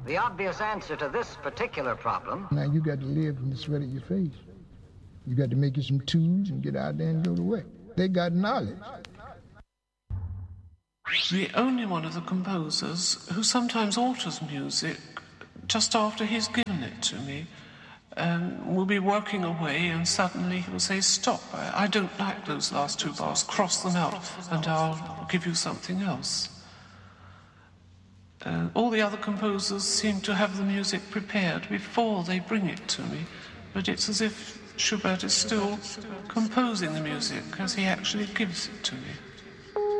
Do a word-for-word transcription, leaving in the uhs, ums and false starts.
The obvious answer to this particular problem... Now you got to live from the sweat of your face. You got to make you some tools and get out there and go to work. They got knowledge. The only one of the composers who sometimes alters music just after he's given it to me. Um, we'll be working away and suddenly he will say, stop, I, I don't like those last two bars, cross them out and I'll give you something else. Uh, all the other composers seem to have the music prepared before they bring it to me, but it's as if Schubert is still composing the music as he actually gives it to me.